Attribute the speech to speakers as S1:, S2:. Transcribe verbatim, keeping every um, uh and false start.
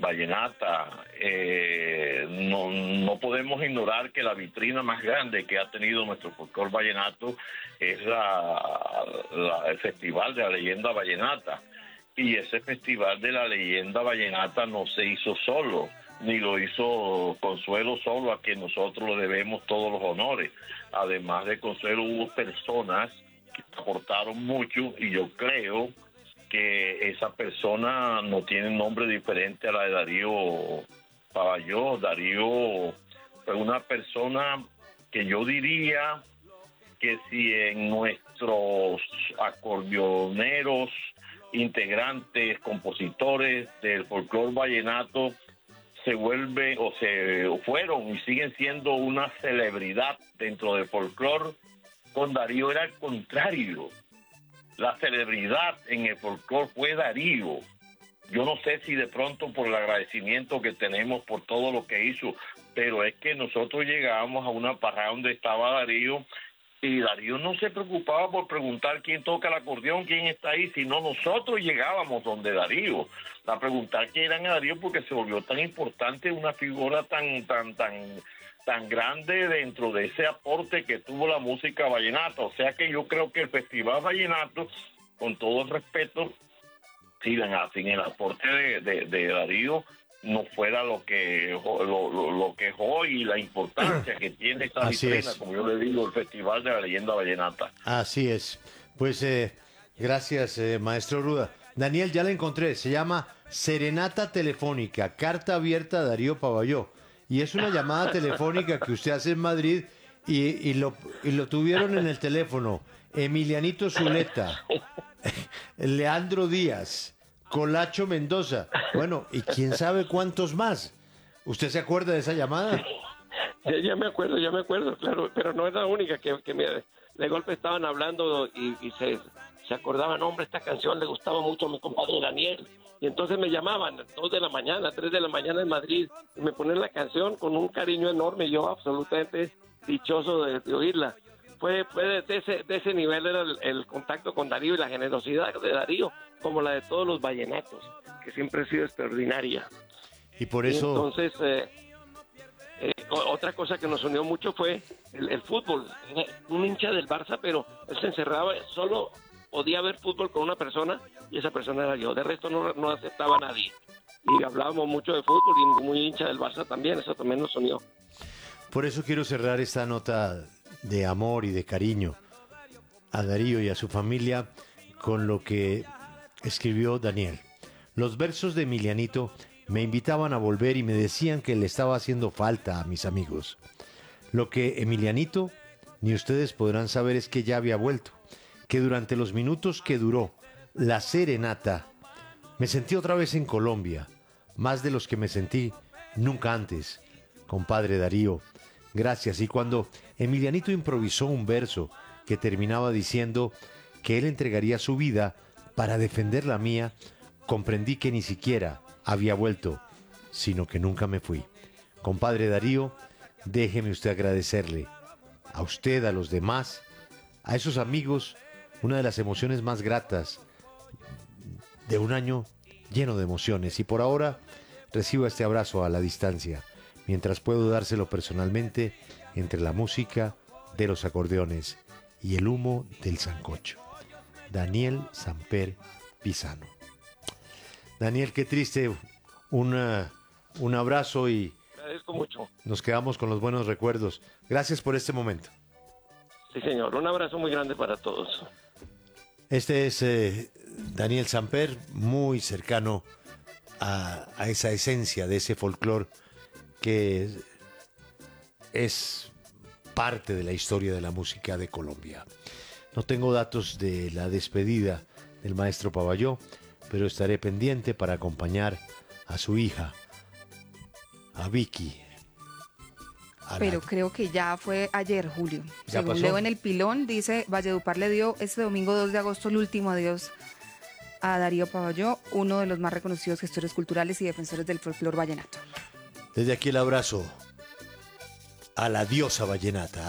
S1: vallenata, eh, no, no podemos ignorar que la vitrina más grande que ha tenido nuestro folclore vallenato es la, la, el Festival de la Leyenda Vallenata. Y ese Festival de la Leyenda Vallenata no se hizo solo, ni lo hizo Consuelo solo, a quien nosotros le debemos todos los honores. Además de Consuelo, hubo personas que aportaron mucho, y yo creo que esa persona no tiene nombre diferente a la de Darío Paballó. Darío fue una persona que yo diría que si en nuestros acordeoneros, integrantes, compositores del folclore vallenato se vuelve o se o fueron y siguen siendo una celebridad dentro del folclore, con Darío era el contrario. La celebridad en el folclore fue Darío. Yo no sé si de pronto por el agradecimiento que tenemos por todo lo que hizo, pero es que nosotros llegábamos a una parada donde estaba Darío, y Darío no se preocupaba por preguntar quién toca el acordeón, quién está ahí, sino nosotros llegábamos donde Darío a preguntar quién era Darío, porque se volvió tan importante, una figura tan tan tan tan grande dentro de ese aporte que tuvo la música vallenata. O sea que yo creo que el Festival Vallenato, con todo el respeto, si sin el aporte de, de, de Darío no fuera lo que lo, lo, lo que es hoy, y la importancia que tiene esta
S2: Así
S1: vitrina,
S2: es.
S1: como yo le digo, el Festival de la Leyenda Vallenata.
S2: Así es. Pues eh, gracias, eh, maestro Ruda. Daniel, ya la encontré. Se llama Serenata Telefónica, carta abierta a Darío Paballó. Y es una llamada telefónica que usted hace en Madrid, y, y, lo, y lo tuvieron en el teléfono Emilianito Zuleta, Leandro Díaz, Colacho Mendoza. Bueno, y quién sabe cuántos más. ¿Usted se acuerda de esa llamada?
S3: Ya, ya me acuerdo, ya me acuerdo, claro, pero no es la única que, que me, de golpe estaban hablando y, y se, se acordaban, hombre, esta canción le gustaba mucho a mi compadre Daniel, y entonces me llamaban a dos de la mañana, tres de la mañana en Madrid, y me ponían la canción con un cariño enorme, yo absolutamente dichoso de, de oírla. Fue, fue de, ese, de ese nivel era el, el contacto con Darío, y la generosidad de Darío, como la de todos los vallenatos, que siempre ha sido extraordinaria.
S2: Y por eso...
S3: Y entonces... Eh, Eh, otra cosa que nos unió mucho fue el, el fútbol. Era un hincha del Barça, pero él se encerraba, solo podía ver fútbol con una persona, y esa persona era yo. De resto no, no aceptaba a nadie. Y hablábamos mucho de fútbol, y muy hincha del Barça también, eso también nos unió.
S2: Por eso quiero cerrar esta nota de amor y de cariño a Darío y a su familia con lo que escribió Daniel. Los versos de Emilianito me invitaban a volver y me decían que le estaba haciendo falta a mis amigos. Lo que Emilianito ni ustedes podrán saber es que ya había vuelto, que durante los minutos que duró la serenata me sentí otra vez en Colombia, más de los que me sentí nunca antes. Compadre Darío, gracias. Y cuando Emilianito improvisó un verso que terminaba diciendo que él entregaría su vida para defender la mía, comprendí que ni siquiera había vuelto, sino que nunca me fui. Compadre Darío, déjeme usted agradecerle a usted, a los demás, a esos amigos, una de las emociones más gratas de un año lleno de emociones. Y por ahora recibo este abrazo a la distancia, mientras puedo dárselo personalmente entre la música de los acordeones y el humo del sancocho. Daniel Samper Pisano. Daniel, qué triste, una, un abrazo, y
S3: agradezco mucho.
S2: Nos quedamos con los buenos recuerdos. Gracias por este momento.
S3: Sí, señor, un abrazo muy grande para todos.
S2: Este es eh, Daniel Samper, muy cercano a, a esa esencia de ese folclore que es parte de la historia de la música de Colombia. No tengo datos de la despedida del maestro Paballó, pero estaré pendiente para acompañar a su hija, a Vicky. A
S4: Pero
S2: la...
S4: creo que ya fue ayer, Julio.
S2: ¿Ya
S4: Según
S2: pasó?
S4: leo en el pilón, dice, Valledupar le dio este domingo dos de agosto el último adiós a Darío Paballó, uno de los más reconocidos gestores culturales y defensores del folclore vallenato.
S2: Desde aquí el abrazo a la diosa vallenata.